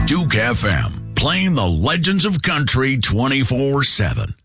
Duke FM, playing the legends of country 24/7.